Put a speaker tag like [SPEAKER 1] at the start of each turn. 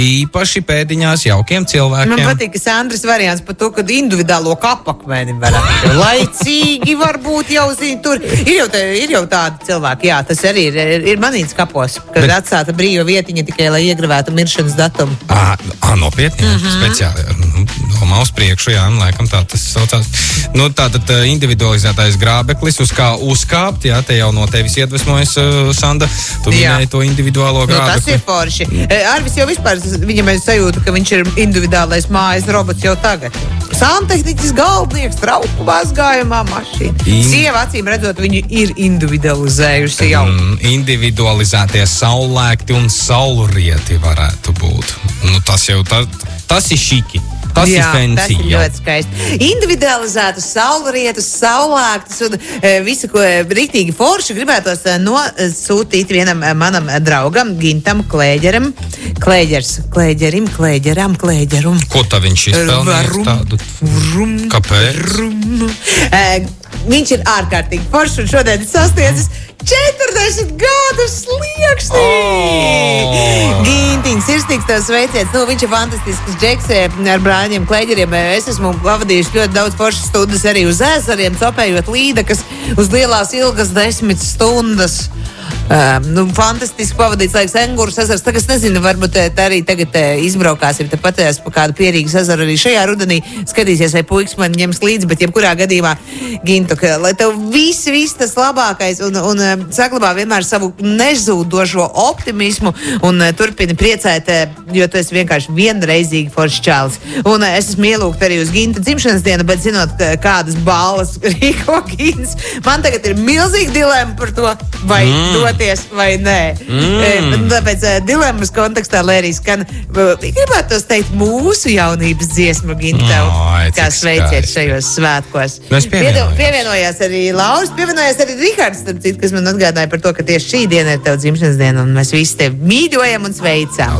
[SPEAKER 1] īpaši pēdiņās jaukiem cilvēkiem.
[SPEAKER 2] Man patīk, ka Sandras variants par to, kad individuālo kapakmeni varētu. Laicīgi varbūt jau zini tur. Ir jau tādi cilvēki, jā, tas arī ir manīts kapos, kad atstāta brīva vietiņa tikai, lai iegravētu miršanas datumu.
[SPEAKER 1] Nopietni, speciāli. Domā uz priekšu, jā, laikam tā tas saucās. Tātad individualizētais grābeklis, uz kā uzkāpt, jā, te jau no tevis iedvesmojas, Sanda, tu minēji to individuālo grābekli.
[SPEAKER 2] Tas ir forši. Arvis jau vispār, viņam ir sajūta, ka viņš ir individuālais mājas robots jau tagad. Santehniķis galvnieks, trauku mazgājumā mašīna. Sieva, acīm redzot, viņu ir individualizējusi jau.
[SPEAKER 1] Individualizētie saulēkti un saulrieti varētu būt. Tas ir šiki. Tas ir fancy.
[SPEAKER 2] Tas ir ļoti skaisti. Individualizētas saulrietus, saulēktus un visu, ko riktīgi forši gribētos nosūtīt vienam manam draugam, Gintam Klēģeram. Klēģeram.
[SPEAKER 1] Ko tā viņš izpelnījis tādu? Kāpēc?
[SPEAKER 2] Viņš ir ārkārtīgi foršs un šodien sasniedzis 40 gadu slieksnī! Gintiņš, sirsnīgs tev sveiciens. Viņš ir fantastisks džeks ar brāļiem Klēģeriem. Es esmu pavadījuši ļoti daudz foršas stundas arī uz ezeriem, copējot līdekas uz lielās ilgas 10 stundas. Fantastiski pavadīts laiks Engūras ezers. Tagad es nezinu, varbūt arī tagad izbraukāsim tepat pa kādu pierīgas ezeru arī šajā rudenī. Skatīsies, vai puikas man ņems līdzi, bet jebkurā gadījumā, Gintu, lai tev viss tas labākais un saglabā vienmēr savu nezūdošo optimismu un turpini priecēt, jo tu esi vienkārši vienreizīgi foršs čalis. Un es esmu ielūgt arī uz Ginta dzimšanas dienu, bet zinot, kādas balvas rīko Gints, man tagad ir milzīga dilema par to, vai doties vai nē. Tāpēc dilemmas kontekstā, lai arī skan, gribētu tos teikt mūsu jaunības dziesmu Gintev, kā sveiciet šajos svētkos. Pievienojās arī Lauris, pievienojās arī Rihards, kas man atgādāja par to, ka tieši šī diena ir tev dzimšanas diena, un mēs visi tevi mīļojam un sveicām.